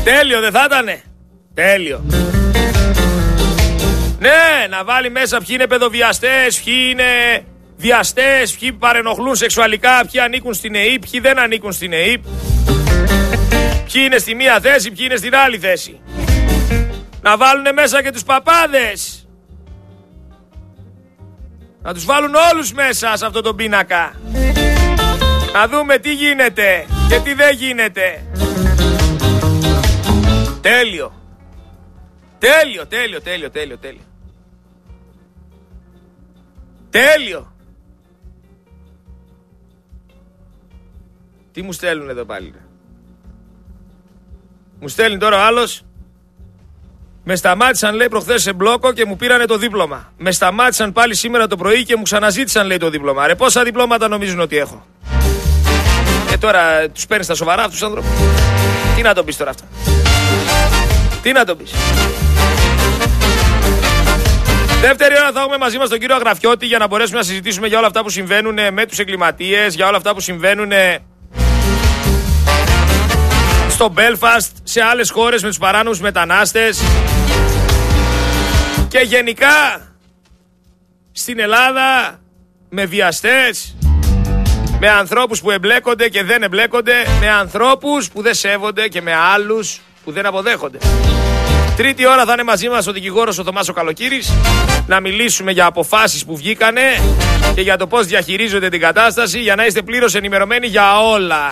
Τέλειο δεν θα ήτανε? Τέλειο. Ναι, να βάλει μέσα ποιοι είναι παιδοβιαστές, ποιοι είναι βιαστές, ποιοι παρενοχλούν σεξουαλικά, ποιοι ανήκουν στην ΕΕΠ, ποιοι δεν ανήκουν στην ΕΕΠ, ποιοι είναι στη μία θέση, ποιοι είναι στην άλλη θέση. Να βάλουν μέσα και τους παπάδες. Να τους βάλουν όλους μέσα σε αυτό το πίνακα. Να δούμε τι γίνεται και τι δεν γίνεται. Τέλειο. Τέλειο. Τέλειο. Τι μου στέλνουν εδώ πάλι? Μου στέλνει τώρα ο άλλος. Με σταμάτησαν, λέει, προχθές σε μπλόκο και μου πήρανε το δίπλωμα. Με σταμάτησαν πάλι σήμερα το πρωί και μου ξαναζήτησαν, λέει, το δίπλωμα. Ρε, πόσα διπλώματα νομίζουν ότι έχω? Τώρα τους παίρνεις στα σοβαρά αυτούς τους άνθρωπους? Τι να τον πεις τώρα αυτό? Τι να τον πεις? Δεύτερη ώρα θα έχουμε μαζί μας τον κύριο Αγραφιώτη για να μπορέσουμε να συζητήσουμε για όλα αυτά που συμβαίνουν με τους εγκληματίες, για όλα αυτά που συμβαίνουν στο Belfast, σε άλλες χώρες με τους παράνομους μετανάστες και γενικά στην Ελλάδα με βιαστές, με ανθρώπους που εμπλέκονται και δεν εμπλέκονται, με ανθρώπους που δεν σέβονται και με άλλους που δεν αποδέχονται. Τρίτη ώρα θα είναι μαζί μας ο δικηγόρος ο Θωμάς ο Καλοκύρης να μιλήσουμε για αποφάσεις που βγήκανε και για το πώς διαχειρίζονται την κατάσταση για να είστε πλήρως ενημερωμένοι για όλα.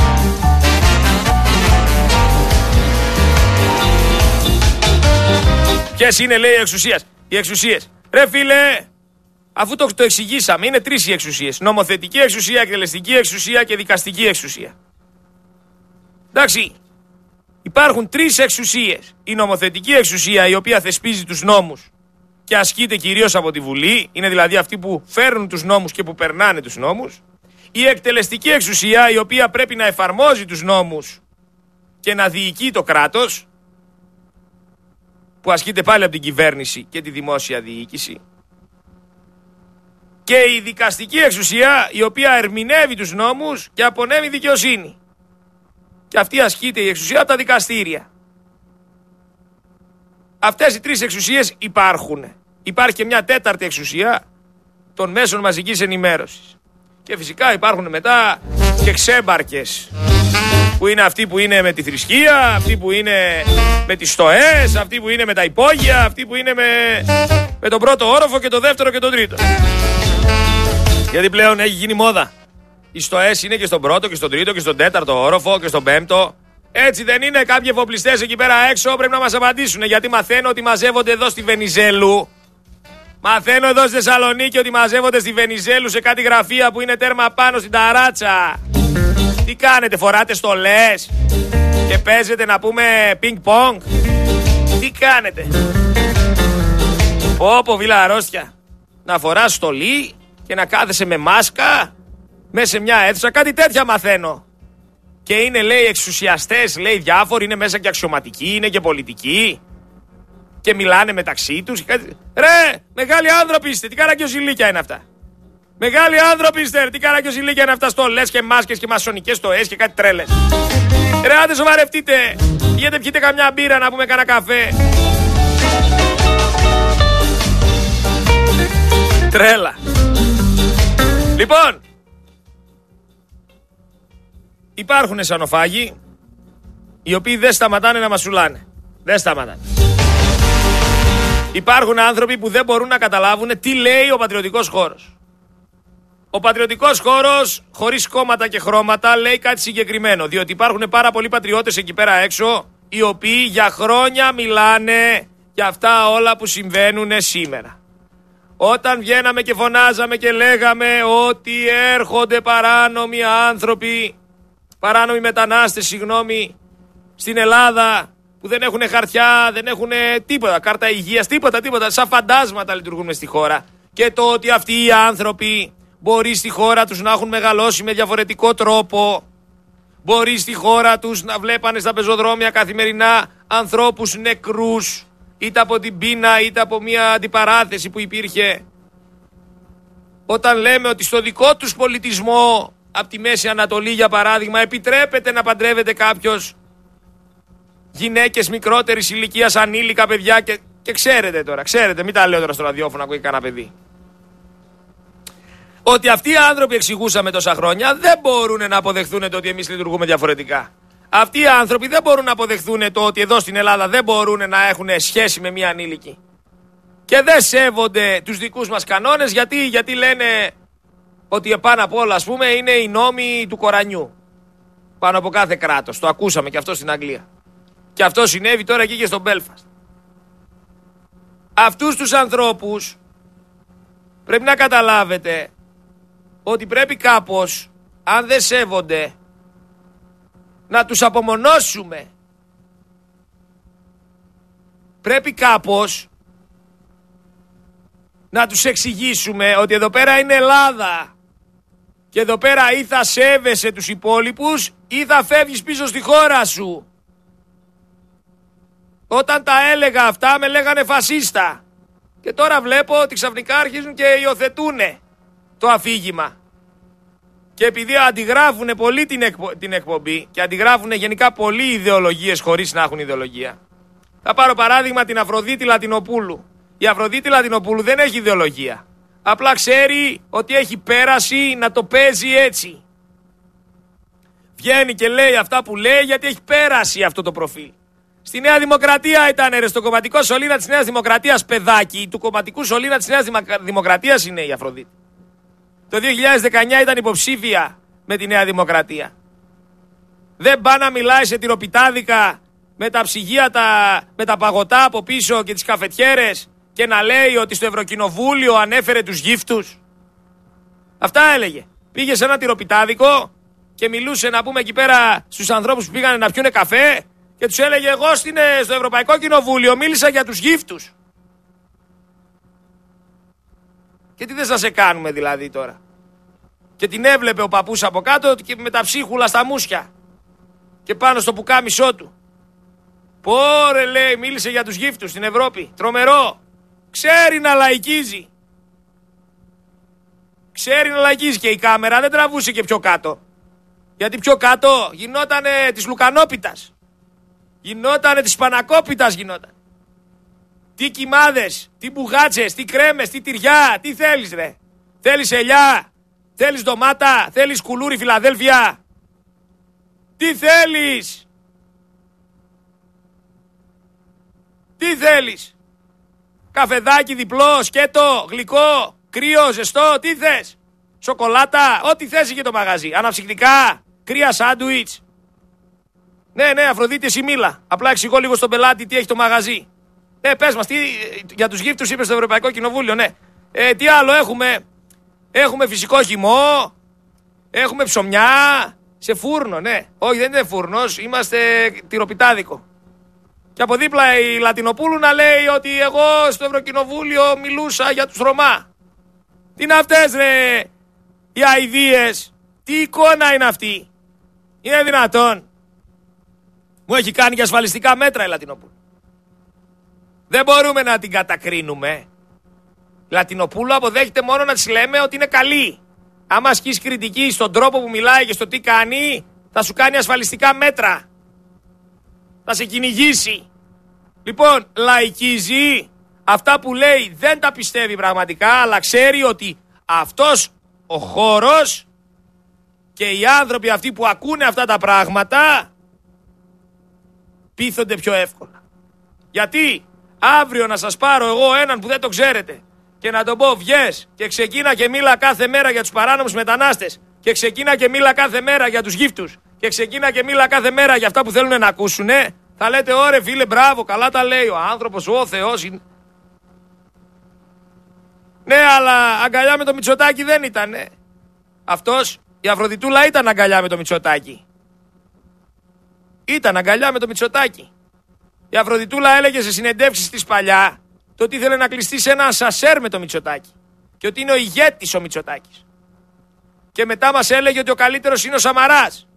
Ποιες είναι, λέει, οι εξουσίες? Ρε φίλε, αφού το εξηγήσαμε, είναι τρεις οι εξουσίες. Νομοθετική εξουσία, εκτελεστική εξουσία και δικαστική εξουσία. Εντάξει, υπάρχουν τρεις εξουσίες. Η νομοθετική εξουσία, η οποία θεσπίζει τους νόμους και ασκείται κυρίως από τη Βουλή, είναι δηλαδή αυτοί που φέρνουν τους νόμους και που περνάνε τους νόμους. Η εκτελεστική εξουσία, η οποία πρέπει να εφαρμόζει τους νόμους και να διοικεί το κράτος, που ασκείται πάλι από την κυβέρνηση και τη δημόσια διοίκηση. Και η δικαστική εξουσία, η οποία ερμηνεύει τους νόμους και απονέμει δικαιοσύνη. Και αυτή ασκείται η εξουσία από τα δικαστήρια. Αυτές οι τρεις εξουσίες υπάρχουν. Υπάρχει και μια τέταρτη εξουσία των μέσων μαζικής ενημέρωσης. Και φυσικά υπάρχουν μετά και ξέμπαρκες, που είναι αυτοί που είναι με τη θρησκεία, αυτοί που είναι με τις στοές, αυτοί που είναι με τα υπόγεια, αυτοί που είναι με τον πρώτο όροφο και το δεύτερο και τον τρίτο. Γιατί πλέον έχει γίνει μόδα. Οι στοές είναι και στον πρώτο και στον τρίτο και στον τέταρτο όροφο και στον πέμπτο. Έτσι δεν είναι? Κάποιοι εφοπλιστές εκεί πέρα έξω πρέπει να μας απαντήσουν, γιατί μαθαίνω ότι μαζεύονται εδώ στη Βενιζέλου. Μαθαίνω εδώ στη Θεσσαλονίκη ότι μαζεύονται στη Βενιζέλου σε κάτι γραφεία που είναι τέρμα πάνω στην ταράτσα. Τι κάνετε, φοράτε στολές και παίζετε, να πούμε, πινκ πονγκ? Τι κάνετε? Πω βίλα αρρώστια. Να φοράς στολή και να κάθεσαι με μάσκα μέσα σε μια αίθουσα, κάτι τέτοια μαθαίνω. Και είναι, λέει, εξουσιαστές, λέει, διάφοροι, είναι μέσα και αξιωματικοί, είναι και πολιτικοί και μιλάνε μεταξύ τους. Ρε, μεγάλοι άνθρωποι είστε, τι καραγκιόζηλίκια είναι αυτά? Μεγάλοι άνθρωποι είστε, τι καραγκιόζηλίκια είναι αυτά? Στολές και μάσκες και μασονικές στοές και κάτι τρέλες. Ρε, άντε σοβαρευτείτε, πηγαίνετε πιείτε καμιά μπύρα να πούμε κανένα καφέ. Τρέλα. Λοιπόν, υπάρχουν σανοφάγοι οι οποίοι δεν σταματάνε να μασουλάνε. Δεν σταματάνε. Υπάρχουν άνθρωποι που δεν μπορούν να καταλάβουν τι λέει ο πατριωτικός χώρος. Ο πατριωτικός χώρος, χωρίς κόμματα και χρώματα, λέει κάτι συγκεκριμένο. Διότι υπάρχουν πάρα πολλοί πατριώτες εκεί πέρα έξω, οι οποίοι για χρόνια μιλάνε για αυτά όλα που συμβαίνουν σήμερα. Όταν βγαίναμε και φωνάζαμε και λέγαμε ότι έρχονται παράνομοι άνθρωποι, παράνομοι μετανάστες, στην Ελλάδα, που δεν έχουν χαρτιά, δεν έχουν τίποτα, κάρτα υγείας, τίποτα, σαν φαντάσματα λειτουργούν στη χώρα. Και το ότι αυτοί οι άνθρωποι μπορεί στη χώρα τους να έχουν μεγαλώσει με διαφορετικό τρόπο, μπορεί στη χώρα τους να βλέπανε στα πεζοδρόμια καθημερινά ανθρώπους νεκρούς, είτε από την πείνα είτε από μια αντιπαράθεση που υπήρχε. Όταν λέμε ότι στο δικό τους πολιτισμό, από τη Μέση Ανατολή για παράδειγμα, επιτρέπεται να παντρεύεται κάποιος γυναίκες μικρότερης ηλικίας, ανήλικα παιδιά και ξέρετε τώρα, μην τα λέω τώρα στο ραδιόφωνο, ακούει κανένα παιδί. Ότι αυτοί οι άνθρωποι, εξηγούσαμε τόσα χρόνια, δεν μπορούν να αποδεχθούν το ότι εμείς λειτουργούμε διαφορετικά. Αυτοί οι άνθρωποι δεν μπορούν να αποδεχθούν το ότι εδώ στην Ελλάδα δεν μπορούν να έχουν σχέση με μία ανήλικη. Και δεν σέβονται τους δικούς μας κανόνες, γιατί λένε ότι επάνω απ' όλα, ας πούμε, είναι οι νόμοι του Κορανιού. Πάνω από κάθε κράτος. Το ακούσαμε και αυτό στην Αγγλία. Και αυτό συνέβη τώρα εκεί και στο Μπέλφαστ. Αυτούς τους ανθρώπους πρέπει να καταλάβετε ότι πρέπει κάπως, αν δεν σέβονται, να τους απομονώσουμε. Πρέπει κάπως να τους εξηγήσουμε ότι εδώ πέρα είναι Ελλάδα και εδώ πέρα ή θα σέβεσαι τους υπόλοιπους ή θα φεύγεις πίσω στη χώρα σου. Όταν τα έλεγα αυτά με λέγανε φασίστα και τώρα βλέπω ότι ξαφνικά αρχίζουν και υιοθετούνε το αφήγημα. Και επειδή αντιγράφουν πολύ την εκπομπή και αντιγράφουν γενικά πολλοί ιδεολογίες χωρίς να έχουν ιδεολογία. Θα πάρω παράδειγμα την Αφροδίτη Λατινοπούλου. Η Αφροδίτη Λατινοπούλου δεν έχει ιδεολογία. Απλά ξέρει ότι έχει πέρασει να το παίζει έτσι. Βγαίνει και λέει αυτά που λέει γιατί έχει πέρασει αυτό το προφίλ. Στη Νέα Δημοκρατία ήταν στο κομματικό σωλήνα της Νέας Δημοκρατίας παιδάκι. Του κομματικού σωλήνα της Νέας Δημοκρατίας είναι η Αφροδίτη. Το 2019 ήταν υποψήφια με τη Νέα Δημοκρατία. Δεν πάει να μιλάει σε τυροπιτάδικα με τα ψυγεία, με τα παγωτά από πίσω και τις καφετιέρες και να λέει ότι στο Ευρωκοινοβούλιο ανέφερε τους γύφτους. Αυτά έλεγε. Πήγε σε ένα τυροπιτάδικο και μιλούσε, να πούμε, εκεί πέρα στους ανθρώπους που πήγανε να πιούνε καφέ και τους έλεγε εγώ στο Ευρωπαϊκό Κοινοβούλιο μίλησα για τους γύφτους. Και τι θες να σε κάνουμε δηλαδή τώρα. Και την έβλεπε ο παππούς από κάτω και με τα ψίχουλα στα μουσια και πάνω στο πουκάμισό του. Πόρε, λέει, μίλησε για τους γύφτους στην Ευρώπη. Τρομερό. Ξέρει να λαϊκίζει. Ξέρει να λαϊκίζει και η κάμερα δεν τραβούσε και πιο κάτω. Γιατί πιο κάτω γινότανε της Λουκανόπιτας. Γινότανε της Πανακόπιτας γινόταν. Τι κοιμάδες, τι μπουγάτσες, τι κρέμες, τι τυριά, τι θέλεις ρε. Θέλεις ελιά, θέλεις ντομάτα, θέλεις κουλούρι Φιλαδέλφια. Τι θέλεις. Τι θέλεις. Καφεδάκι διπλό, σκέτο, γλυκό, κρύο, ζεστό, τι θες. Σοκολάτα, ό,τι θες είχε το μαγαζί. Αναψυκτικά, κρύα σάντουιτς. Ναι, Αφροδίτη, εσύ μίλα. Απλά εξηγώ λίγο στον πελάτη τι έχει το μαγαζί. Πες μας, τι για τους γύφτους είπες στο Ευρωπαϊκό Κοινοβούλιο, ναι. Τι άλλο έχουμε. Έχουμε φυσικό χυμό. Έχουμε ψωμιά. Σε φούρνο, ναι. Όχι, δεν είναι φούρνος, είμαστε τυροπιτάδικο. Και από δίπλα η Λατινοπούλου να λέει ότι εγώ στο Ευρωκοινοβούλιο μιλούσα για τους Ρωμά. Τι είναι αυτές ρε οι αηδίες. Τι εικόνα είναι αυτή. Είναι δυνατόν. Μου έχει κάνει και ασφαλιστικά μέτρα η Λατινοπούλου. Δεν μπορούμε να την κατακρίνουμε. Η Λατινοπούλου αποδέχεται μόνο να της λέμε ότι είναι καλή. Άμα ασκείς κριτική στον τρόπο που μιλάει και στο τι κάνει, θα σου κάνει ασφαλιστικά μέτρα. Θα σε κυνηγήσει. Λοιπόν, λαϊκίζει. Αυτά που λέει δεν τα πιστεύει πραγματικά, αλλά ξέρει ότι αυτός ο χώρος και οι άνθρωποι αυτοί που ακούνε αυτά τα πράγματα πείθονται πιο εύκολα. Γιατί αύριο να σας πάρω εγώ έναν που δεν το ξέρετε και να τον πω βγες και ξεκίνα και μίλα κάθε μέρα για τους παράνομους μετανάστες και ξεκίνα και μίλα κάθε μέρα για τους γύφτους και ξεκίνα και μίλα κάθε μέρα για αυτά που θέλουν να ακούσουνε, θα λέτε ωρε φίλε μπράβο, καλά τα λέει ο άνθρωπος, ο Θεός είναι. Ναι, αλλά αγκαλιά με το Μητσοτάκη δεν ήταν. Αυτός, η Αφροδιτούλα ήταν αγκαλιά με το Μητσοτάκη. Ήταν αγκαλιά με το Μητσοτάκη. Η Αφροδιτούλα έλεγε σε συνεντεύξεις της παλιά το ότι ήθελε να κλειστεί σε ένα σασέρ με το Μητσοτάκη και ότι είναι ο ηγέτης ο Μητσοτάκης. Και μετά μας έλεγε ότι ο καλύτερος είναι ο Σαμαράς.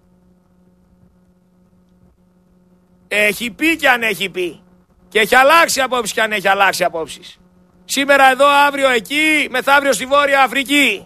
Έχει πει και αν έχει πει. Και έχει αλλάξει απόψεις και αν έχει αλλάξει απόψεις. Σήμερα εδώ, αύριο εκεί, μεθαύριο στη Βόρεια Αφρική.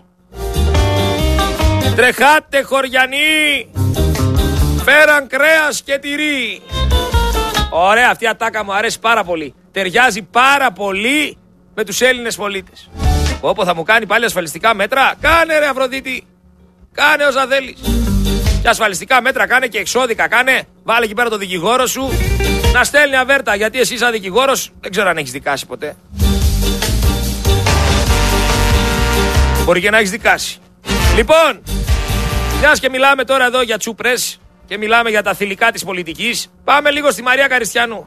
Τρεχάτε χωριανοί, φέραν κρέας και τυρί. Ωραία, αυτή η ατάκα μου αρέσει πάρα πολύ. Ταιριάζει πάρα πολύ με τους Έλληνες πολίτες. Όπου θα μου κάνει πάλι ασφαλιστικά μέτρα. Κάνε ρε Αφροδίτη. Κάνε όσα θέλεις. Και ασφαλιστικά μέτρα κάνε και εξώδικα κάνε. Βάλε εκεί πέρα το δικηγόρο σου. Να στέλνει αβέρτα, γιατί εσύ σαν δικηγόρος δεν ξέρω αν έχεις δικάσει ποτέ. Μπορεί και να έχεις δικάσει. Λοιπόν, μιας και μιλάμε τώρα εδώ για τσούπρες και μιλάμε για τα θηλυκά της πολιτικής, πάμε λίγο στη Μαρία Καριστιανού.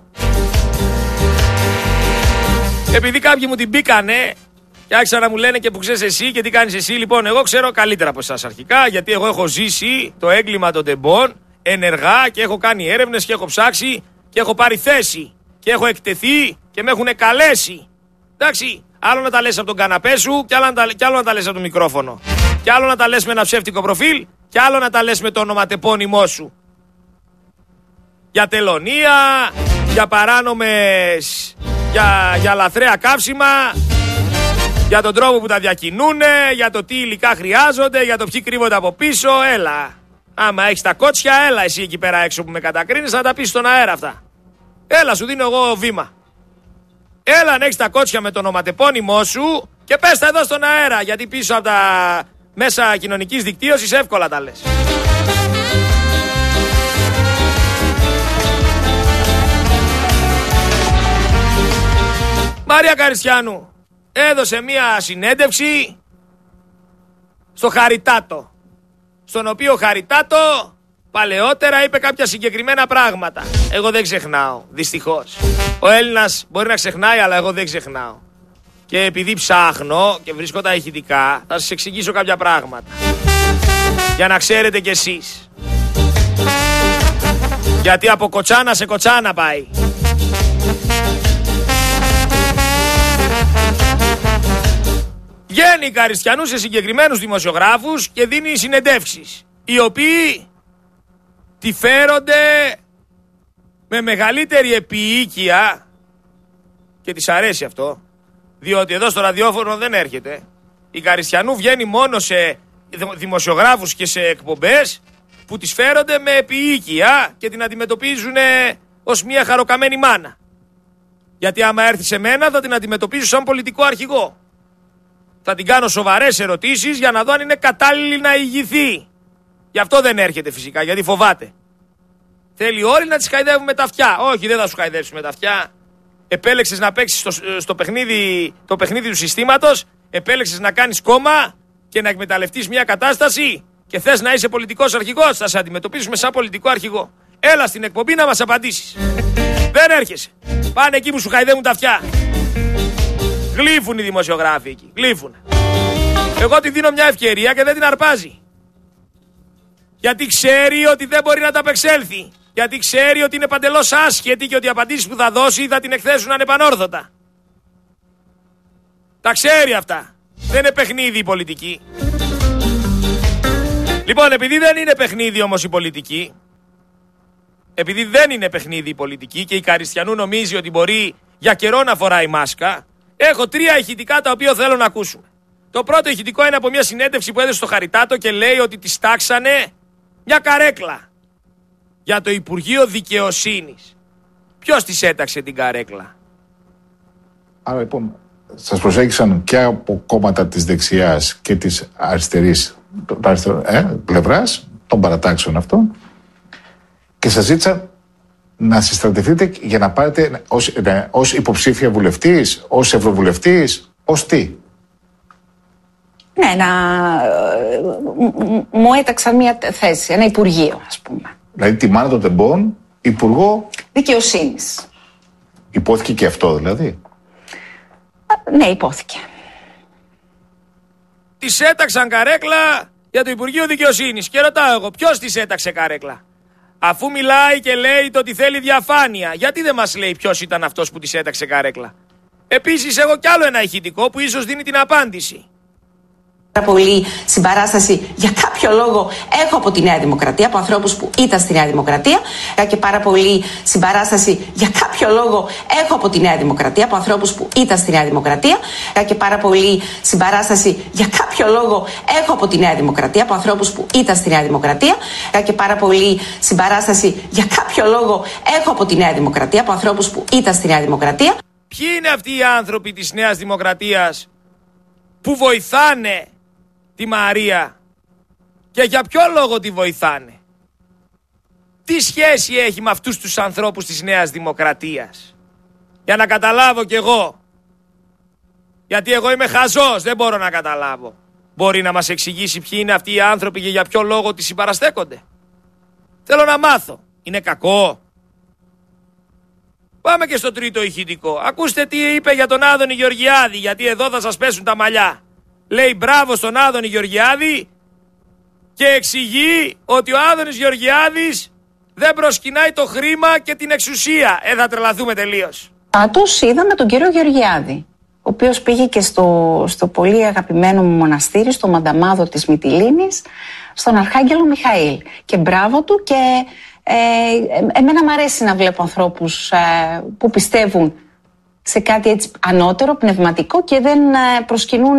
Επειδή κάποιοι μου την μπήκανε και άρχισαν να μου λένε και που ξέρεις εσύ και τι κάνεις εσύ, λοιπόν, εγώ ξέρω καλύτερα από εσάς αρχικά, γιατί εγώ έχω ζήσει το έγκλημα των τεμπών ενεργά και έχω κάνει έρευνες και έχω ψάξει και έχω πάρει θέση και έχω εκτεθεί και με έχουν καλέσει. Εντάξει, άλλο να τα λες από τον καναπέ σου και άλλο να τα λες από το μικρόφωνο. Και άλλο να τα λες με ένα ψεύτικο προφίλ και άλλο να τα λες με το ονοματεπώνυμό σου. Για τελωνία, για παράνομες, για λαθρέα καύσιμα, για τον τρόπο που τα διακινούνε, για το τι υλικά χρειάζονται, για το ποιοι κρύβονται από πίσω. Έλα. Άμα έχεις τα κότσια, έλα εσύ εκεί πέρα έξω που με κατακρίνεις να τα πεις στον αέρα αυτά. Έλα, σου δίνω εγώ βήμα. Έλα να έχεις τα κότσια με το ονοματεπώνυμό σου και πες τα εδώ στον αέρα, γιατί πίσω από τα μέσα κοινωνικής δικτύωσης εύκολα τα λες. Μαρία Καριστιανού έδωσε μία συνέντευξη στο Χαριτάτο, στον οποίο Χαριτάτο παλαιότερα είπε κάποια συγκεκριμένα πράγματα. Εγώ δεν ξεχνάω, δυστυχώς. Ο Έλληνας μπορεί να ξεχνάει, αλλά εγώ δεν ξεχνάω. Και επειδή ψάχνω και βρίσκω τα ηχητικά, θα σας εξηγήσω κάποια πράγματα. Για να ξέρετε κι εσείς. Γιατί από κοτσάνα σε κοτσάνα πάει. Βγαίνει η Καριστιανού σε συγκεκριμένους δημοσιογράφους και δίνει συνεντεύξεις, οι οποίοι τη φέρονται με μεγαλύτερη επίοικια και της αρέσει αυτό, διότι εδώ στο ραδιόφωνο δεν έρχεται. Η Καριστιανού βγαίνει μόνο σε δημοσιογράφους και σε εκπομπές που τις φέρονται με επίοικια και την αντιμετωπίζουν ως μια χαροκαμένη μάνα. Γιατί άμα έρθει σε μένα θα την αντιμετωπίζω σαν πολιτικό αρχηγό. Θα την κάνω σοβαρές ερωτήσεις για να δω αν είναι κατάλληλη να ηγηθεί. Γι' αυτό δεν έρχεται φυσικά, γιατί φοβάται. Θέλει όλοι να τις χαϊδεύουμε τα αυτιά. Όχι, δεν θα σου χαϊδεύσουμε τα αυτιά. Επέλεξες να παίξεις το παιχνίδι του συστήματος, επέλεξες να κάνεις κόμμα και να εκμεταλλευτείς μια κατάσταση και θες να είσαι πολιτικός αρχηγός. Θα σε αντιμετωπίσουμε σαν πολιτικό αρχηγό. Έλα στην εκπομπή να μας απαντήσεις. Δεν έρχεσαι. Πάνε εκεί που σου χαϊδεύουν τα αυτιά. Γλύφουν οι δημοσιογράφοι εκεί. Γλύφουν. Εγώ τη δίνω μια ευκαιρία και δεν την αρπάζει. Γιατί ξέρει ότι δεν μπορεί να τα απεξέλθει. Γιατί ξέρει ότι είναι παντελώς άσχετη και ότι οι απαντήσεις που θα δώσει θα την εκθέσουν ανεπανόρθωτα. Τα ξέρει αυτά. Δεν είναι παιχνίδι η πολιτική. Λοιπόν, επειδή δεν είναι παιχνίδι όμως η πολιτική, επειδή δεν είναι παιχνίδι η πολιτική και η Καριστιανού νομίζει ότι μπορεί για καιρό να φοράει μάσκα, έχω 3 ηχητικά τα οποία θέλω να ακούσουμε. Το πρώτο ηχητικό είναι από μια συνέντευξη που έδωσε στο Χαριτάτο και λέει ότι της τάξανε μια καρέκλα για το Υπουργείο Δικαιοσύνης. Ποιος της έταξε την καρέκλα? Άρα λοιπόν σας προσέγγισαν και από κόμματα της δεξιάς και της αριστερής πλευράς των παρατάξεων αυτών και σας ζήτησαν να συστρατευτείτε για να πάρετε ως υποψήφια βουλευτής, ως ευρωβουλευτής, ως τι? Ναι, μου έταξαν μια θέση, ένα υπουργείο, ας πούμε. Δηλαδή τη μάνα των τεμπών, υπουργό Δικαιοσύνης. Υπόθηκε και αυτό δηλαδή? Ναι, υπόθηκε. Της έταξαν καρέκλα για το Υπουργείο Δικαιοσύνης. Και ρωτάω εγώ, ποιος της έταξε καρέκλα? Αφού μιλάει και λέει το ότι θέλει διαφάνεια, γιατί δεν μας λέει ποιος ήταν αυτός που της έταξε καρέκλα? Επίσης έχω κι άλλο ένα ηχητικό που ίσως δίνει την απάντηση. Πολύ συμπαράσταση για κάποιο λόγο έχω από τη Νέα Δημοκρατία, από ανθρώπους που ήταν στη Νέα Δημοκρατία, και πάρα πολύ συμπαράσταση για κάποιο λόγο έχω από τη Νέα Δημοκρατία, από ανθρώπους που ήταν στη Νέα Δημοκρατία, και πάρα πολύ συμπαράσταση για κάποιο λόγο έχω από τη Νέα Δημοκρατία, από ανθρώπους που ήταν στη Νέα Δημοκρατία, και πάρα πολύ συμπαράσταση για κάποιο λόγο έχω από τη Νέα Δημοκρατία, από ανθρώπους που ήταν στη Νέα Δημοκρατία. Ποιοι είναι αυτοί οι άνθρωποι της Νέας Δημοκρατίας που βοηθάνε τη Μαρία και για ποιο λόγο τη βοηθάνε? Τι σχέση έχει με αυτούς τους ανθρώπους της Νέας Δημοκρατίας? Για να καταλάβω κι εγώ. Γιατί εγώ είμαι χαζός, δεν μπορώ να καταλάβω. Μπορεί να μας εξηγήσει ποιοι είναι αυτοί οι άνθρωποι και για ποιο λόγο τη συμπαραστέκονται? Θέλω να μάθω. Είναι κακό? Πάμε και στο τρίτο ηχητικό. Ακούστε τι είπε για τον Άδωνη Γεωργιάδη, γιατί εδώ θα σας πέσουν τα μαλλιά. Λέει μπράβο στον Άδωνη Γεωργιάδη και εξηγεί ότι ο Άδωνης Γεωργιάδης δεν προσκυνάει το χρήμα και την εξουσία. Θα τρελαθούμε τελείως. Άτος είδαμε τον κύριο Γεωργιάδη, ο οποίος πήγε και στο πολύ αγαπημένο μου μοναστήρι, στο Μανταμάδο της Μυτιλήνης, στον Αρχάγγελο Μιχαήλ. Και μπράβο του, και εμένα μου αρέσει να βλέπω ανθρώπους που πιστεύουν σε κάτι έτσι ανώτερο, πνευματικό, και δεν προσκυνούν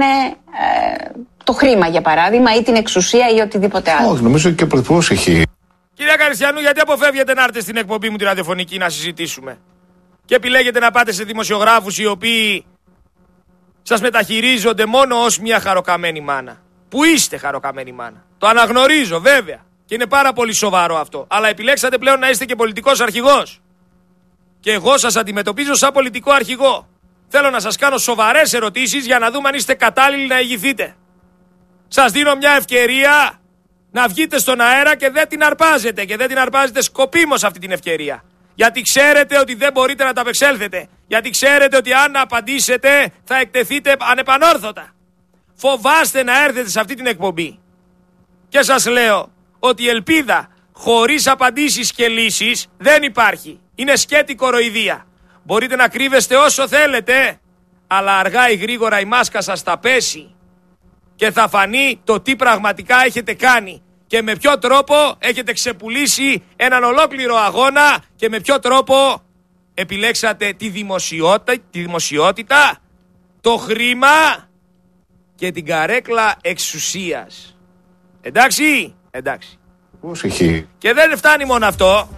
το χρήμα, για παράδειγμα, ή την εξουσία ή οτιδήποτε άλλο. Όχι, νομίζω και ο Πρωθυπουργός έχει. Κυρία Καριστιανού, γιατί αποφεύγετε να έρθετε στην εκπομπή μου τη ραδιοφωνική να συζητήσουμε και επιλέγετε να πάτε σε δημοσιογράφους οι οποίοι σας μεταχειρίζονται μόνο ως μια χαροκαμένη μάνα? Που είστε χαροκαμένη μάνα. Το αναγνωρίζω βέβαια και είναι πάρα πολύ σοβαρό αυτό. Αλλά επιλέξατε πλέον να είστε και πολιτικός αρχηγός. Και εγώ σας αντιμετωπίζω σαν πολιτικό αρχηγό. Θέλω να σας κάνω σοβαρές ερωτήσεις για να δούμε αν είστε κατάλληλοι να ηγηθείτε. Σας δίνω μια ευκαιρία να βγείτε στον αέρα και δεν την αρπάζετε. Και δεν την αρπάζετε σκοπίμως αυτή την ευκαιρία. Γιατί ξέρετε ότι δεν μπορείτε να τα απεξέλθετε. Γιατί ξέρετε ότι αν απαντήσετε θα εκτεθείτε ανεπανόρθωτα. Φοβάστε να έρθετε σε αυτή την εκπομπή. Και σας λέω ότι η ελπίδα χωρίς απαντήσεις και λύσεις δεν υπάρχει. Είναι σκέτη κοροϊδία. Μπορείτε να κρύβεστε όσο θέλετε, αλλά αργά ή γρήγορα η μάσκα σας θα πέσει και θα φανεί το τι πραγματικά έχετε κάνει και με ποιο τρόπο έχετε ξεπουλήσει έναν ολόκληρο αγώνα και με ποιο τρόπο επιλέξατε τη δημοσιότητα, το χρήμα και την καρέκλα εξουσίας. Εντάξει, εντάξει. Πώς έχει. Και δεν φτάνει μόνο αυτό.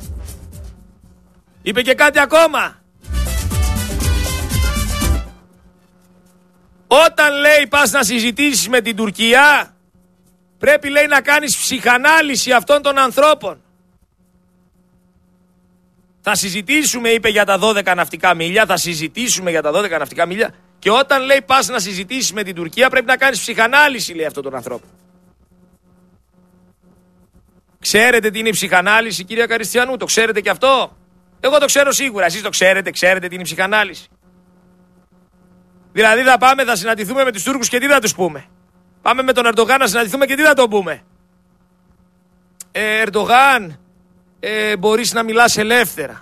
Είπε και κάτι ακόμα. Όταν λέει πας να συζητήσεις με την Τουρκία, πρέπει λέει να κάνεις ψυχανάλυση αυτών των ανθρώπων. Θα συζητήσουμε, είπε, για τα 12 ναυτικά μίλια, θα συζητήσουμε για τα 12 ναυτικά μίλια, και όταν λέει πας να συζητήσεις με την Τουρκία πρέπει να κάνεις ψυχανάλυση, λέει, αυτών των ανθρώπων. Ξέρετε τι είναι η ψυχανάλυση, κυρία Καριστιανού? Το ξέρετε και αυτό? Εγώ το ξέρω σίγουρα. Εσείς το ξέρετε? Ξέρετε τι είναι η ψυχανάλυση? Δηλαδή θα πάμε, θα συναντηθούμε με τους Τούρκους και τι θα τους πούμε? Πάμε με τον Ερντογάν να συναντηθούμε και τι θα τον πούμε? Ερντογάν, μπορείς να μιλάς ελεύθερα.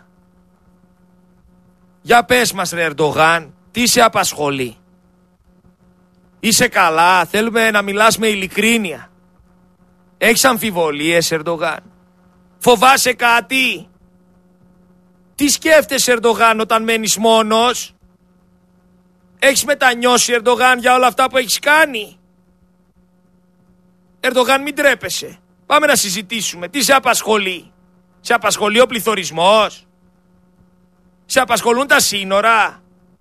Για πες μας, ρε Ερντογάν, τι σε απασχολεί? Είσαι καλά? Θέλουμε να μιλάς με ειλικρίνεια. Έχεις αμφιβολίες, Ερντογάν? Φοβάσαι κάτι? Τι σκέφτεσαι, Ερντογάν, όταν μένεις μόνος? Έχεις μετανιώσει, Ερντογάν, για όλα αυτά που έχεις κάνει? Ερντογάν, μην τρέπεσαι. Πάμε να συζητήσουμε. Τι σε απασχολεί? Σε απασχολεί ο πληθωρισμός? Σε απασχολούν τα σύνορα?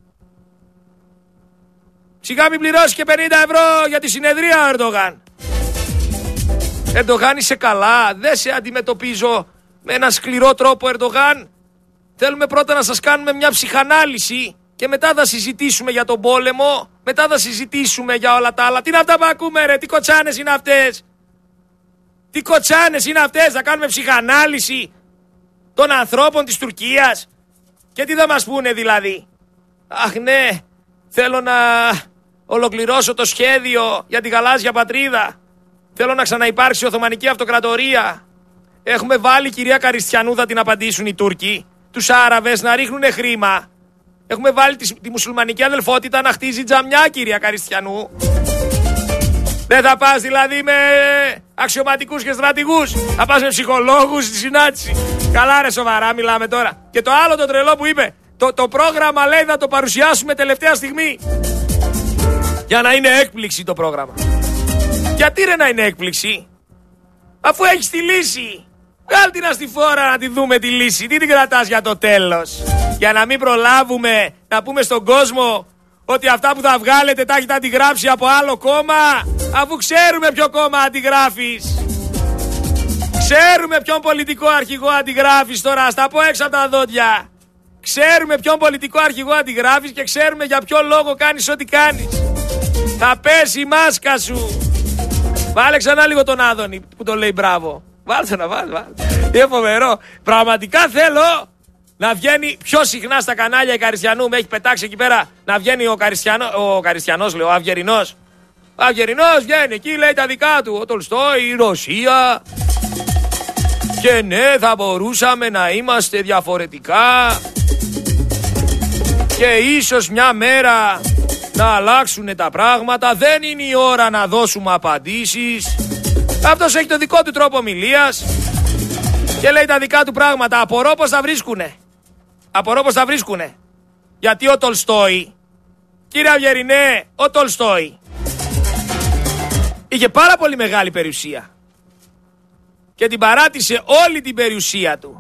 Σιγά μην πληρώσει και 50 ευρώ για τη συνεδρία, ο Ερντογάν. Ερντογάν, είσαι καλά? Δεν σε αντιμετωπίζω με έναν σκληρό τρόπο, Ερντογάν. Θέλουμε πρώτα να σας κάνουμε μια ψυχανάλυση και μετά θα συζητήσουμε για τον πόλεμο, μετά θα συζητήσουμε για όλα τα άλλα. Τι είναι αυτά που ακούμε, ρε? Τι κοτσάνες είναι αυτές? Τι κοτσάνες είναι αυτές? Θα κάνουμε ψυχανάλυση των ανθρώπων της Τουρκίας? Και τι θα μας πούνε δηλαδή? Αχ ναι, θέλω να ολοκληρώσω το σχέδιο για τη γαλάζια πατρίδα. Θέλω να ξαναυπάρξει η Οθωμανική Αυτοκρατορία. Έχουμε βάλει, κυρία Καριστιανού, θα την απαντήσουν οι Τούρκοι, τους Άραβες να ρίχνουν χρήμα. Έχουμε βάλει τη μουσουλμανική αδελφότητα να χτίζει τζαμιά, κυρία Καριστιανού. Δεν θα πας δηλαδή με αξιωματικούς και στρατηγούς? Θα πας με ψυχολόγους στη συνάντηση? Καλά ρε, σοβαρά μιλάμε τώρα. Και το άλλο το τρελό που είπε, το πρόγραμμα λέει να το παρουσιάσουμε τελευταία στιγμή. Για να είναι έκπληξη το πρόγραμμα. Γιατί ρε να είναι έκπληξη? Αφού έχεις τη λύση. Βγάλ' την αστιφόρα να τη δούμε τη λύση. Τι την κρατάς για το τέλος? Για να μην προλάβουμε να πούμε στον κόσμο ότι αυτά που θα βγάλετε τα έχετε αντιγράψει από άλλο κόμμα, αφού ξέρουμε ποιο κόμμα αντιγράφεις. Ξέρουμε ποιον πολιτικό αρχηγό αντιγράφεις τώρα, στα πω έξω από τα δόντια. Ξέρουμε ποιον πολιτικό αρχηγό αντιγράφεις και ξέρουμε για ποιο λόγο κάνεις ό,τι κάνεις. Θα πέσει η μάσκα σου. Βάλε ξανά λίγο τον Άδωνη που το λέει μπράβο. Βάλτε να βάλτε. Είναι φοβερό. Πραγματικά θέλω να βγαίνει πιο συχνά στα κανάλια η Καριστιανού. Με έχει πετάξει εκεί πέρα να βγαίνει ο Καριστιανός, λέω, ο Αυγερινός. Ο Αυγερινός βγαίνει εκεί, λέει τα δικά του. Ο Τολστόι, η Ρωσία. Και ναι, θα μπορούσαμε να είμαστε διαφορετικά. Και ίσως μια μέρα να αλλάξουν τα πράγματα. Δεν είναι η ώρα να δώσουμε απαντήσεις. Αυτός έχει το δικό του τρόπο ομιλίας και λέει τα δικά του πράγματα. Απορώ πως θα βρίσκουνε. Γιατί ο Τολστόι, κύριε Αυγερινέ, ο Τολστόι είχε πάρα πολύ μεγάλη περιουσία και την παράτησε όλη την περιουσία του.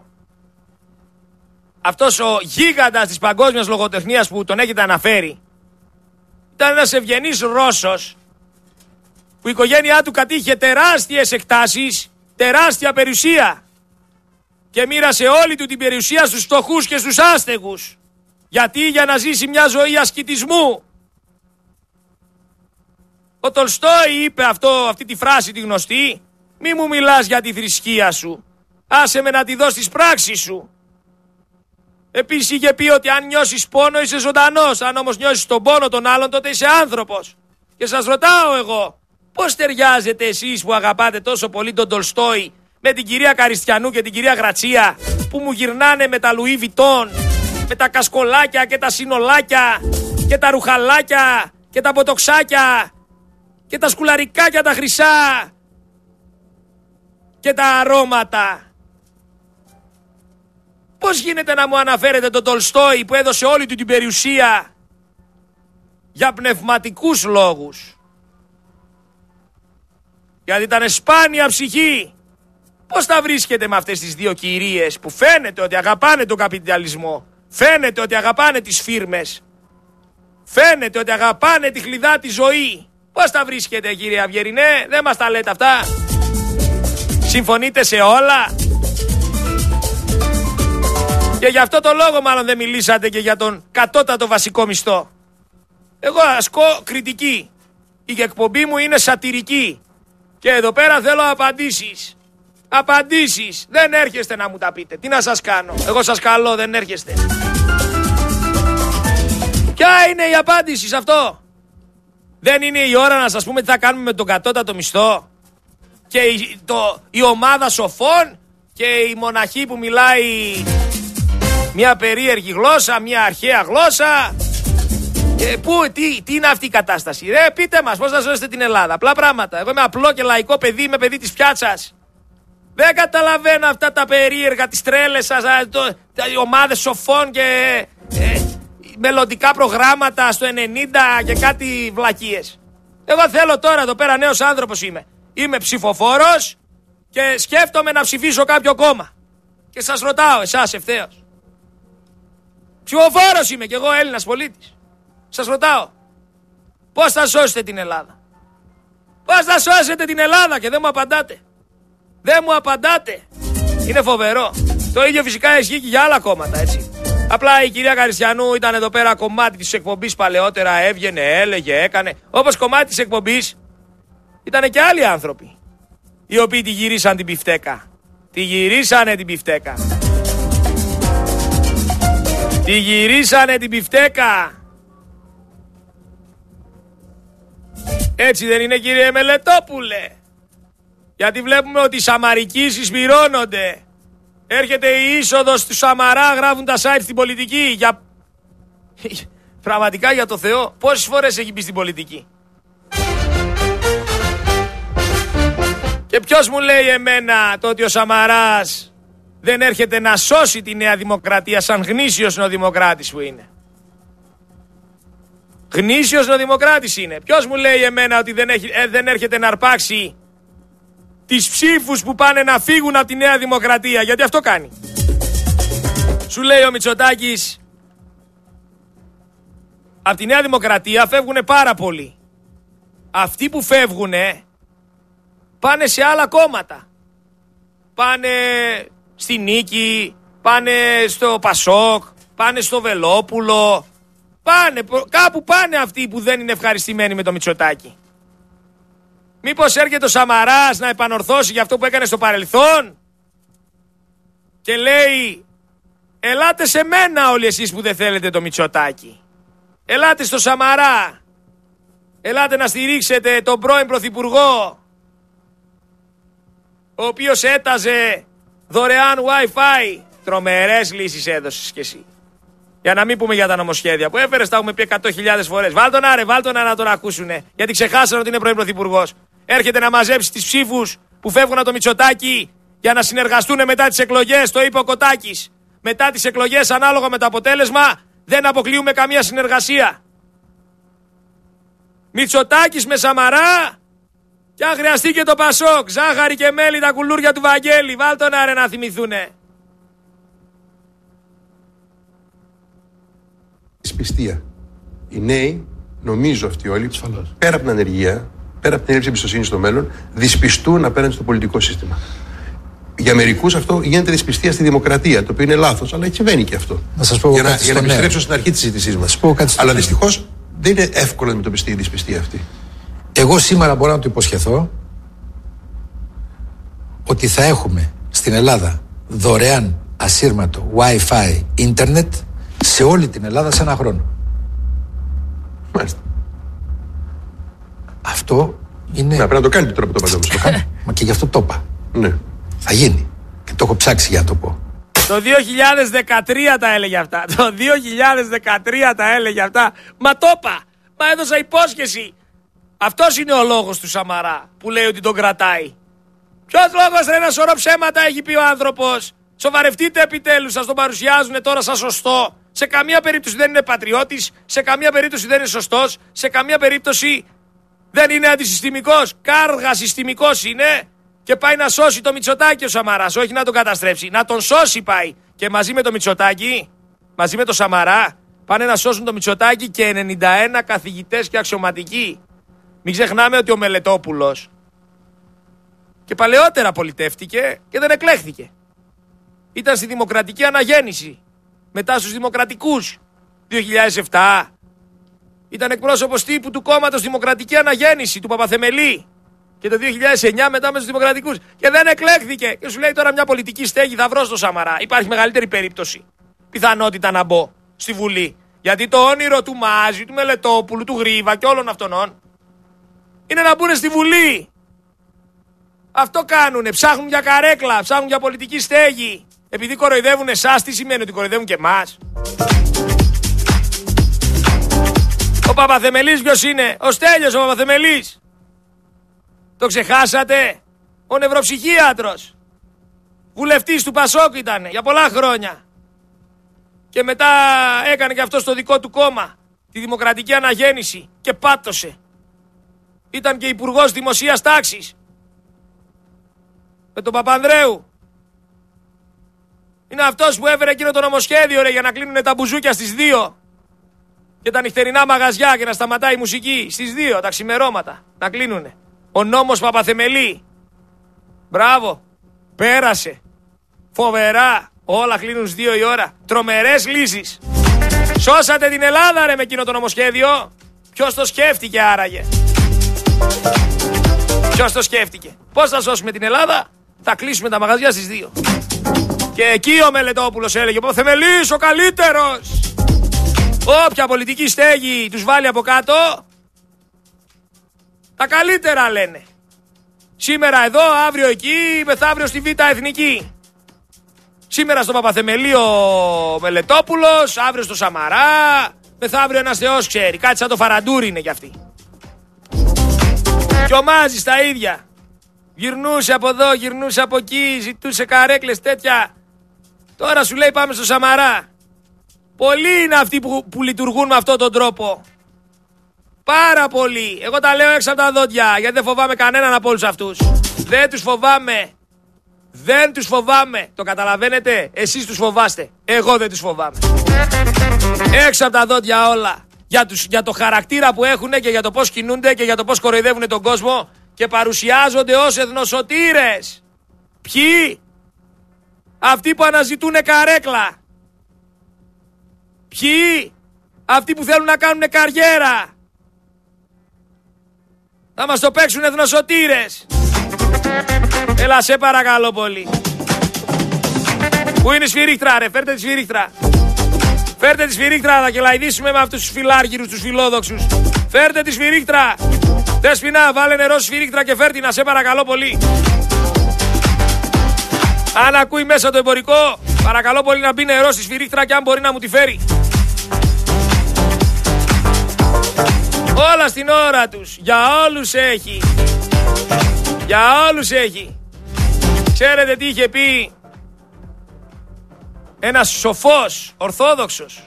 Αυτός ο γίγαντας της παγκόσμιας λογοτεχνίας που τον έχετε αναφέρει ήταν ένας ευγενής Ρώσος που η οικογένειά του κατήχε τεράστιες εκτάσεις, τεράστια περιουσία και μοίρασε όλη του την περιουσία στους φτωχούς και στους άστεγους. Γιατί? Για να ζήσει μια ζωή ασκητισμού. Ο Τολστόι είπε αυτή τη φράση τη γνωστή: μη μου μιλάς για τη θρησκεία σου, άσε με να τη δω στις πράξεις σου. Επίσης είχε πει ότι αν νιώσεις πόνο είσαι ζωντανός, αν όμως νιώσεις τον πόνο των άλλων τότε είσαι άνθρωπος. Και σας ρωτάω εγώ, πώς ταιριάζετε εσείς που αγαπάτε τόσο πολύ τον Τολστόι με την κυρία Καριστιανού και την κυρία Γρατσία που μου γυρνάνε με τα Λουί Βιτόν, με τα κασκολάκια και τα συνολάκια και τα ρουχαλάκια και τα μποτοξάκια και τα σκουλαρικάκια τα χρυσά και τα αρώματα? Πώς γίνεται να μου αναφέρετε τον Τολστόι που έδωσε όλη του την περιουσία για πνευματικούς λόγους? Γιατί ήταν σπάνια ψυχή. Πώς τα βρίσκετε με αυτές τις δύο κυρίες που φαίνεται ότι αγαπάνε τον καπιταλισμό, φαίνεται ότι αγαπάνε τις φίρμες, φαίνεται ότι αγαπάνε τη χλιδάτη ζωή? Πώς τα βρίσκετε κύριε Αυγερινέ? Δεν μας τα λέτε αυτά. Συμφωνείτε σε όλα? Και γι' αυτό το λόγο μάλλον δεν μιλήσατε και για τον κατώτατο βασικό μισθό. Εγώ ασκώ κριτική. Η εκπομπή μου είναι σατυρική. Και εδώ πέρα θέλω απαντήσεις. Απαντήσεις. Δεν έρχεστε να μου τα πείτε. Τι να σας κάνω? Εγώ σας καλώ, δεν έρχεστε. Ποια είναι η απάντηση σε αυτό? Δεν είναι η ώρα να σας πούμε τι θα κάνουμε με τον κατώτατο μισθό? Και η ομάδα σοφών και η μοναχή που μιλάει μια περίεργη γλώσσα, μια αρχαία γλώσσα. Τι είναι αυτή η κατάσταση? Ρε πείτε μας πώς θα σώσετε την Ελλάδα. Απλά πράγματα. Εγώ είμαι απλό και λαϊκό παιδί, είμαι παιδί της πιάτσας. Δεν καταλαβαίνω αυτά τα περίεργα, τις τρέλες σας, οι ομάδες σοφών και μελλοντικά προγράμματα στο 90 και κάτι βλακίες. Εγώ θέλω τώρα εδώ πέρα, νέος άνθρωπος είμαι. Είμαι ψηφοφόρος και σκέφτομαι να ψηφίσω κάποιο κόμμα. Και σας ρωτάω εσάς ευθέως. Ψηφοφόρος είμαι κι εγώ, Έλληνας πολίτης. Σας ρωτάω, πώς θα σώσετε την Ελλάδα? Πώς θα σώσετε την Ελλάδα? Και δεν μου απαντάτε. Δεν μου απαντάτε. Είναι φοβερό. Το ίδιο φυσικά ισχύει και για άλλα κόμματα, έτσι. Απλά η κυρία Καριστιανού ήταν εδώ πέρα κομμάτι της εκπομπής παλαιότερα, έβγαινε, έλεγε, έκανε. Όπως κομμάτι της εκπομπής ήταν και άλλοι άνθρωποι οι οποίοι τη γυρίσαν την πιφτέκα. Τη γυρίσανε την πιφτέκα. Τη γυρίσανε την πιφτέκα. Έτσι δεν είναι κύριε Μελετόπουλε? Γιατί βλέπουμε ότι οι Σαμαρικοί συσπυρώνονται. Έρχεται η είσοδος του Σαμαρά, γράφουν τα site στην πολιτική. Πραγματικά για το Θεό, πόσες φορές έχει μπει στην πολιτική? Και ποιος μου λέει εμένα το ότι ο Σαμαράς δεν έρχεται να σώσει τη Νέα Δημοκρατία σαν γνήσιος νεοδημοκράτης που είναι? Γνήσιος νεοδημοκράτης είναι. Ποιος μου λέει εμένα ότι δεν έρχεται να αρπάξει τις ψήφους που πάνε να φύγουν από τη Νέα Δημοκρατία? Γιατί αυτό κάνει. Σου λέει ο Μητσοτάκης, από τη Νέα Δημοκρατία φεύγουν πάρα πολλοί. Αυτοί που φεύγουν πάνε σε άλλα κόμματα. Πάνε στη Νίκη, πάνε στο Πασόκ, πάνε στο Βελόπουλο. Κάπου πάνε αυτοί που δεν είναι ευχαριστημένοι με το Μητσοτάκη. Μήπως έρχεται ο Σαμαράς να επανορθώσει για αυτό που έκανε στο παρελθόν και λέει, ελάτε σε μένα όλοι εσείς που δεν θέλετε το Μητσοτάκη. Ελάτε στο Σαμαρά. Ελάτε να στηρίξετε τον πρώην Πρωθυπουργό, ο οποίος έταζε δωρεάν Wi-Fi. Τρομερές λύσεις έδωσες κι εσύ. Για να μην πούμε για τα νομοσχέδια που έφερες, τα έχουμε πει 100.000 φορές. Βάλ τον να τον ακούσουνε. Γιατί ξεχάσανε ότι είναι πρώην Πρωθυπουργός. Έρχεται να μαζέψει τις ψήφους που φεύγουν από το Μητσοτάκη για να συνεργαστούν μετά τις εκλογές. Το είπε ο Κοτάκης. Μετά τις εκλογές, ανάλογα με το αποτέλεσμα, δεν αποκλείουμε καμία συνεργασία. Μητσοτάκης με Σαμαρά, και αν χρειαστεί και το Πασόκ, ζάχαρη και μέλι, τα κουλούρια του Βαγγέλη. Βάλ τον άρε να θυμηθούνε. Δυσπιστία. Οι νέοι, νομίζω αυτοί όλοι, πέρα από την ανεργία, πέρα από την έλλειψη εμπιστοσύνης στο μέλλον, δυσπιστούν απέναντι στο πολιτικό σύστημα. Για μερικούς αυτό γίνεται δυσπιστία στη δημοκρατία, το οποίο είναι λάθος, αλλά συμβαίνει και αυτό. Να σας πω για να επιστρέψω στην αρχή της συζήτησής μας. Αλλά δυστυχώς δεν είναι εύκολο να αντιμετωπιστεί η δυσπιστία αυτή. Εγώ σήμερα μπορώ να του υποσχεθώ ότι θα έχουμε στην Ελλάδα δωρεάν ασύρματο Wi-Fi ίντερνετ σε όλη την Ελλάδα σε ένα χρόνο. Μάλιστα. Αυτό είναι... πρέπει να το κάνει τώρα που το είπατε. Το κάνω. Μα και γι' αυτό το είπα. Ναι. Θα γίνει. Και το έχω ψάξει για να το πω. Το 2013 τα έλεγε αυτά. Το 2013 τα έλεγε αυτά. Μα το είπα. Μα έδωσα υπόσχεση. Αυτός είναι ο λόγος του Σαμαρά που λέει ότι τον κρατάει. Ποιος λόγος, ρε? Ένα σωρό ψέματα έχει πει ο άνθρωπος. Σοβαρευτείτε επιτέλους. Σας τον παρουσιάζουν τώρα σαν σωστό. Σε καμία περίπτωση δεν είναι πατριώτης. Σε καμία περίπτωση δεν είναι σωστός. Σε καμία περίπτωση δεν είναι αντισυστημικός. Κάργα συστημικός είναι. Και πάει να σώσει το Μητσοτάκη ο Σαμαράς. Όχι να τον καταστρέψει. Να τον σώσει πάει. Και μαζί με το Μητσοτάκη, μαζί με το Σαμαρά, πάνε να σώσουν το Μητσοτάκη και 91 καθηγητές και αξιωματικοί. Μην ξεχνάμε ότι ο Μελετόπουλος και παλαιότερα πολιτεύτηκε και δεν εκλέχθηκε. Ήταν στη δημοκρατική αναγέννηση. Μετά στους δημοκρατικούς 2007. Ήταν εκπρόσωπος τύπου του κόμματος Δημοκρατική Αναγέννηση του Παπαθεμελή. Και το 2009 μετά με τους δημοκρατικούς. Και δεν εκλέχθηκε. Και σου λέει τώρα μια πολιτική στέγη θα βρω στο Σαμαρά. Υπάρχει μεγαλύτερη περίπτωση, πιθανότητα να μπω στη Βουλή. Γιατί το όνειρο του Μάζη, του Μελετόπουλου, του Γρίβα και όλων αυτών είναι να μπουν στη Βουλή. Αυτό κάνουνε. Ψάχνουν για καρέκλα, ψάχνουν για πολιτική στέγη. Επειδή κοροϊδεύουν εσάς, τι σημαίνει ότι κοροϊδεύουν και εμάς? Ο Παπαθεμελής ποιος είναι? Ο Στέλιος ο Παπαθεμελής. Το ξεχάσατε? Ο νευροψυχίατρος. Βουλευτής του Πασόκ ήταν για πολλά χρόνια. Και μετά έκανε και αυτό στο δικό του κόμμα, τη Δημοκρατική Αναγέννηση, και πάτωσε. Ήταν και υπουργός δημοσίας τάξης με τον Παπανδρέου. Είναι αυτός που έφερε εκείνο το νομοσχέδιο, ρε, για να κλείνουν τα μπουζούκια στις 2 και τα νυχτερινά μαγαζιά και να σταματάει η μουσική στις 2 τα ξημερώματα να κλείνουνε. Ο νόμος Παπαθεμελή. Μπράβο. Πέρασε. Φοβερά. Όλα κλείνουν στις 2 η ώρα. Τρομερές λύσεις. Σώσατε την Ελλάδα, ρε, με εκείνο το νομοσχέδιο. Ποιος το σκέφτηκε άραγε? Ποιος το σκέφτηκε? Πώς θα σώσουμε την Ελλάδα? Θα κλείσουμε τα μαγαζιά στις 2. Και εκεί ο Μελετόπουλος έλεγε: Παπαθεμελής ο καλύτερος. Όποια πολιτική στέγη τους βάλει από κάτω, τα καλύτερα λένε. Σήμερα εδώ, αύριο εκεί, μεθαύριο στη Β' Εθνική. Σήμερα στο Παπαθεμελή ο Μελετόπουλος, αύριο στο Σαμαρά, μεθαύριο ένας θεός ξέρει. Κάτι σαν το Φαραντούρι είναι κι αυτοί. Και ο Μάζης τα ίδια. Γυρνούσε από εδώ, γυρνούσε από εκεί, ζητούσε καρέκλες τέτοια. Τώρα σου λέει πάμε στο Σαμαρά. Πολλοί είναι αυτοί που λειτουργούν με αυτόν τον τρόπο. Πάρα πολλοί. Εγώ τα λέω έξω από τα δόντια, γιατί δεν φοβάμαι κανέναν από όλους αυτούς. Δεν τους φοβάμαι. Δεν τους φοβάμαι. Το καταλαβαίνετε? Εσείς τους φοβάστε. Εγώ δεν τους φοβάμαι. Έξω από τα δόντια όλα. Για το χαρακτήρα που έχουν και για το πώς κινούνται και για το πώς κοροϊδεύουν τον κόσμο και παρουσιάζονται ως εθνοσωτήρες. Ποιοι? Αυτοί που αναζητούν καρέκλα. Ποιοι? Αυτοί που θέλουν να κάνουν καριέρα. Θα μας το παίξουν εθνοσωτήρες. Έλα σε παρακαλώ πολύ. Πού είναι η σφυρίχτρα ρε? Φέρτε τη σφυρίχτρα. Φέρτε τη σφυρίχτρα, θα κελαϊδίσουμε με αυτούς τους φιλάργυρους, τους φιλόδοξους. Φέρτε τη σφυρίχτρα. Δέσποινα, βάλε νερό στη σφυρίχτρα και φέρτη να σε παρακαλώ πολύ. Αν ακούει μέσα το εμπορικό, παρακαλώ πολύ να μπει νερό στη σφυρίχτρα και αν μπορεί να μου τη φέρει. Όλα στην ώρα τους. Για όλους έχει. Για όλους έχει. Ξέρετε τι είχε πει ένας σοφός ορθόδοξος?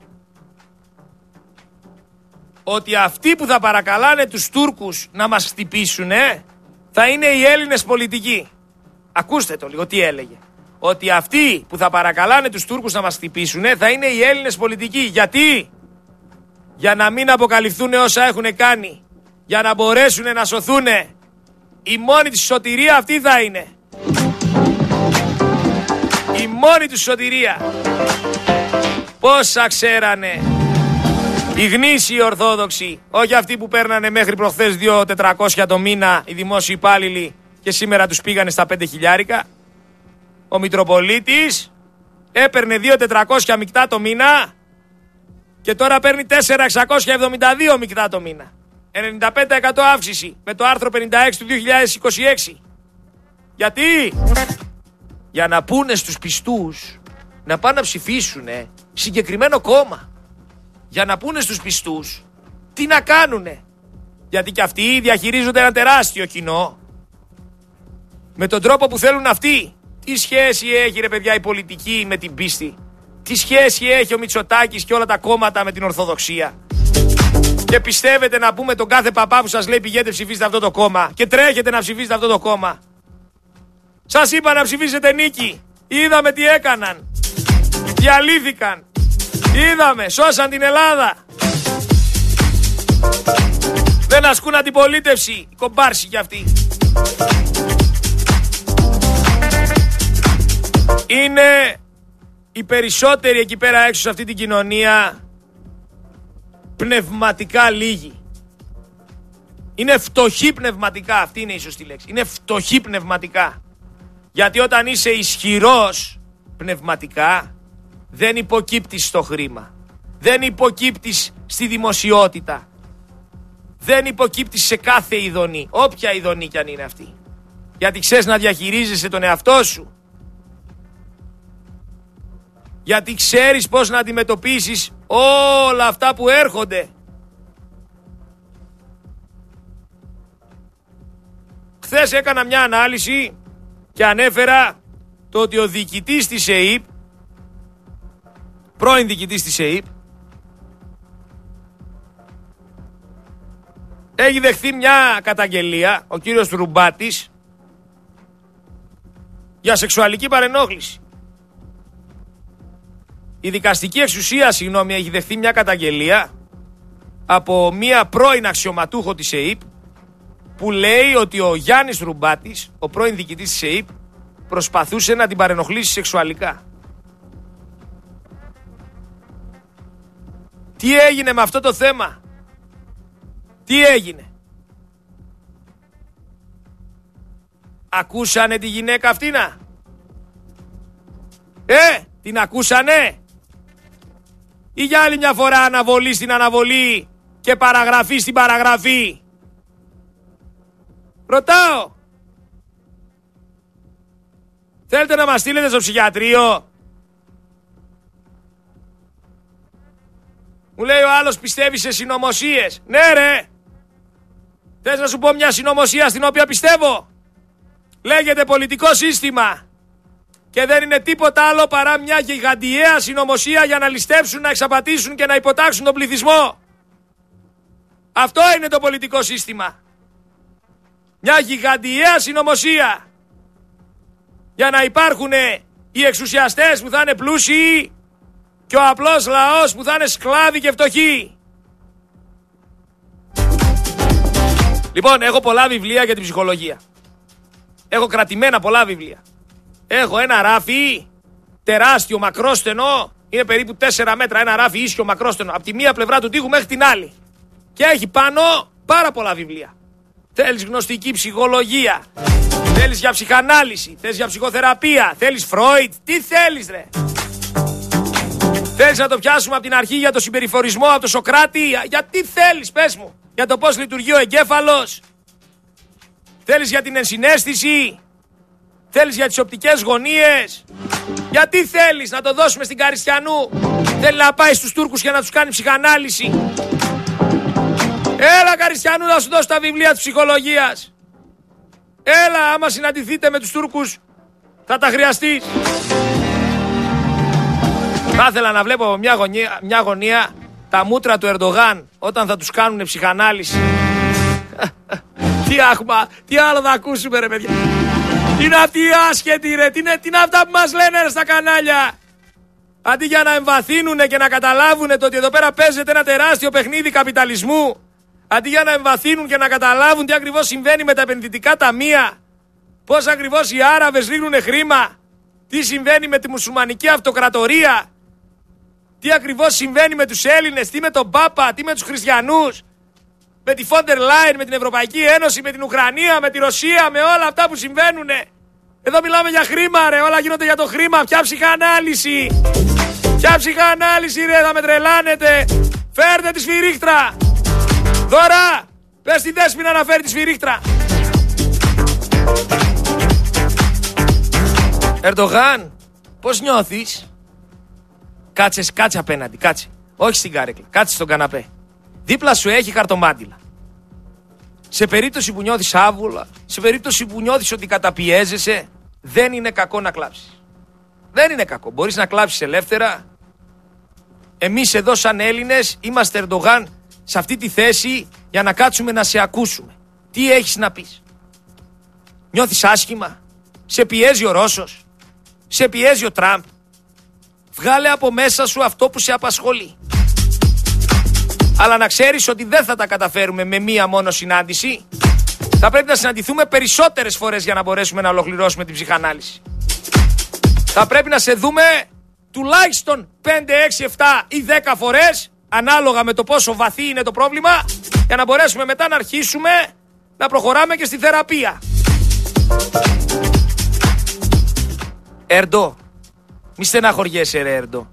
Ότι αυτοί που θα παρακαλάνε τους Τούρκους να μας χτυπήσουνε θα είναι οι Έλληνες πολιτικοί. Ακούστε το λίγο τι έλεγε. Ότι αυτοί που θα παρακαλάνε τους Τούρκους να μας χτυπήσουνε θα είναι οι Έλληνες πολιτικοί. Γιατί? Για να μην αποκαλυφθούν όσα έχουν κάνει. Για να μπορέσουν να σωθούνε. Η μόνη της σωτηρία αυτή θα είναι. Η μόνη τους σωτηρία. Πόσα ξέρανε οι γνήσιοι Ορθόδοξοι, όχι αυτοί που παίρνανε μέχρι προχθές 2.400 το μήνα οι δημόσιοι υπάλληλοι και σήμερα τους πήγανε στα 5.000. Ο Μητροπολίτης έπαιρνε 2.400 μεικτά το μήνα και τώρα παίρνει 4.672 μεικτά το μήνα. 95% αύξηση με το άρθρο 56 του 2026. Γιατί? Για να πούνε στους πιστούς να πάνε να ψηφίσουν συγκεκριμένο κόμμα. Για να πούνε στους πιστούς τι να κάνουνε. Γιατί και αυτοί διαχειρίζονται ένα τεράστιο κοινό με τον τρόπο που θέλουν αυτοί. Τι σχέση έχει ρε παιδιά η πολιτική με την πίστη? Τι σχέση έχει ο Μητσοτάκης και όλα τα κόμματα με την Ορθοδοξία? Και πιστεύετε να πούμε τον κάθε παπά που σας λέει πηγαίνετε ψηφίστε αυτό το κόμμα και τρέχετε να ψηφίσετε αυτό το κόμμα? Σας είπα να ψηφίσετε νίκη. Είδαμε τι έκαναν. Διαλύθηκαν. Είδαμε, σώσαν την Ελλάδα. Δεν ασκούν αντιπολίτευση. Οι κομπάρσοι κι αυτοί. Είναι οι περισσότεροι εκεί πέρα έξω σε αυτή την κοινωνία πνευματικά λίγοι. Είναι φτωχοί πνευματικά. Αυτή είναι η σωστή λέξη. Είναι φτωχοί πνευματικά. Γιατί όταν είσαι ισχυρός πνευματικά δεν υποκύπτεις στο χρήμα. Δεν υποκύπτεις στη δημοσιότητα. Δεν υποκύπτεις σε κάθε ειδονή. Όποια ειδονή κι αν είναι αυτή. Γιατί ξέρεις να διαχειρίζεσαι τον εαυτό σου. Γιατί ξέρεις πώς να αντιμετωπίσεις όλα αυτά που έρχονται. Χθες έκανα μια ανάλυση και ανέφερα το ότι ο διοικητής της ΕΥΠ, πρώην διοικητής της ΕΥΠ, έχει δεχθεί μια καταγγελία, ο κύριος Ρουμπάτης, για σεξουαλική παρενόχληση. Η δικαστική εξουσία, έχει δεχθεί μια καταγγελία από μια πρώην αξιωματούχο της ΕΥΠ που λέει ότι ο Γιάννης Ρουμπάτης, ο πρώην διοικητής της ΕΥΠ, προσπαθούσε να την παρενοχλήσει σεξουαλικά. Τι έγινε με αυτό το θέμα? Τι έγινε? Ακούσανε τη γυναίκα αυτήνα? Την ακούσανε? Ή για άλλη μια φορά αναβολή στην αναβολή και παραγραφή στην παραγραφή? Ρωτάω. Θέλετε να μας στείλετε στο ψυχιατρίο? Μου λέει ο άλλος πιστεύει σε συνωμοσίες. Ναι ρε. Θες να σου πω μια συνωμοσία στην οποία πιστεύω? Λέγεται πολιτικό σύστημα. Και δεν είναι τίποτα άλλο παρά μια γιγαντιαία συνωμοσία για να ληστέψουν, να εξαπατήσουν και να υποτάξουν τον πληθυσμό. Αυτό είναι το πολιτικό σύστημα. Μια γιγαντιαία συνωμοσία για να υπάρχουν οι εξουσιαστές που θα είναι πλούσιοι και ο απλός λαός που θα είναι σκλάβοι και φτωχοί. Λοιπόν, έχω πολλά βιβλία για την ψυχολογία. Έχω κρατημένα πολλά βιβλία. Έχω ένα ράφι τεράστιο, μακρόστενο, είναι περίπου 4 μέτρα, ένα ράφι ίσιο μακρόστενο, από τη μία πλευρά του τοίχου μέχρι την άλλη. Και έχει πάνω πάρα πολλά βιβλία. Θέλεις γνωστική ψυχολογία, θέλεις για ψυχανάλυση, θέλεις για ψυχοθεραπεία, θέλεις Φρόιτ, τι θέλεις ρε. Θέλεις να το πιάσουμε από την αρχή για το συμπεριφορισμό, από το Σοκράτη, για τι θέλεις πες μου, για το πώς λειτουργεί ο εγκέφαλος. Θέλεις για την ενσυναίσθηση, θέλεις για τις οπτικές γωνίες, γιατί θέλεις να το δώσουμε στην Καριστιανού, θέλει να πάει στους Τούρκους και να τους κάνει ψυχανάλυση. Έλα Καριστιανού να σου δώσω τα βιβλία της ψυχολογίας. Έλα, άμα συναντηθείτε με τους Τούρκους θα τα χρειαστείς. Θα ήθελα να βλέπω από μια γωνία τα μούτρα του Ερντογάν όταν θα τους κάνουν ψυχανάλυση. Τι άλλο θα ακούσουμε ρε παιδιά. Τι είναι αυτοί οι άσχετοι ρε, τι είναι αυτά που μας λένε ρε στα κανάλια. Αντί για να εμβαθύνουνε και να καταλάβουν το ότι εδώ πέρα παίζεται ένα τεράστιο παιχνίδι καπιταλισμού, αντί για να εμβαθύνουν και να καταλάβουν τι ακριβώς συμβαίνει με τα επενδυτικά ταμεία, πώς ακριβώς οι Άραβες ρίχνουν χρήμα, τι συμβαίνει με τη μουσουλμανική αυτοκρατορία, τι ακριβώς συμβαίνει με τους Έλληνες, τι με τον Πάπα, τι με τους χριστιανούς, με τη Φόντερ Λάιν, με την Ευρωπαϊκή Ένωση, με την Ουκρανία, με τη Ρωσία, με όλα αυτά που συμβαίνουν. Εδώ μιλάμε για χρήμα ρε, όλα γίνονται για το χρήμα. Ποια ψυχανάλυση, ποια ψυχανάλυση ρε, θα με τρελάνετε. Φέρτε τη σφυρίχτρα. Δώρα, πες τη Δέσποινα να φέρει τη σφυρίχτρα. Ερντογάν, πώς νιώθεις? Κάτσε απέναντι, κάτσε. Όχι στην καρέκλα, κάτσε στον καναπέ. Δίπλα σου έχει χαρτομάτιλα. Σε περίπτωση που νιώθεις άβουλα, σε περίπτωση που νιώθεις ότι καταπιέζεσαι, δεν είναι κακό να κλάψεις. Δεν είναι κακό. Μπορείς να κλάψεις ελεύθερα. Εμείς εδώ σαν Έλληνες είμαστε Ερντογάν σε αυτή τη θέση για να κάτσουμε να σε ακούσουμε. Τι έχεις να πεις? Νιώθεις άσχημα? Σε πιέζει ο Ρώσος? Σε πιέζει ο Τραμπ? Βγάλε από μέσα σου αυτό που σε απασχολεί. Αλλά να ξέρεις ότι δεν θα τα καταφέρουμε με μία μόνο συνάντηση. Θα πρέπει να συναντηθούμε περισσότερες φορές για να μπορέσουμε να ολοκληρώσουμε την ψυχανάλυση. Θα πρέπει να σε δούμε τουλάχιστον 5, 6, 7 ή 10 φορές, ανάλογα με το πόσο βαθύ είναι το πρόβλημα, για να μπορέσουμε μετά να αρχίσουμε να προχωράμε και στη θεραπεία. Ερντο, μη στεναχωριέσαι ρε Ερντο.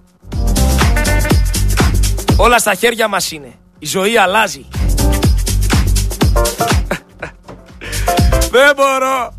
Όλα στα χέρια μας είναι. Η ζωή αλλάζει. Δεν μπορώ.